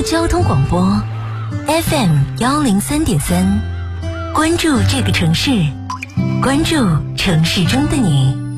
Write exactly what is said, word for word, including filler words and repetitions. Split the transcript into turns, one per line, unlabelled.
交通广播 F M 幺零三点三，关注这个城市，关注城市中的你。